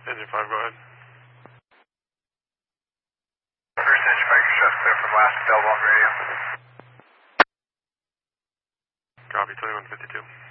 Engine 5, go ahead. First engine 5, your shot's clear from last Bell Walk radio. Copy, 2152.